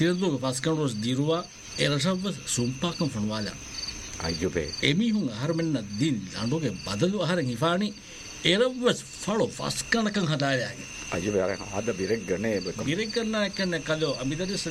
තිරදුක පස්කනරොස් දිරුවා එරසව සුම්පාකම් ෆොන්වාලා අයියෝපේ එමිහුන් අහරමෙන්න දින් අඬෝගේ බදලු අහරෙන් හිෆානි එරවස් follow ෆස්කනකන් හදායාගේ අයියෝපේ අර ආද බිරෙක් ගනේ බිරෙක් කරන එකන කලෝ අමිදරි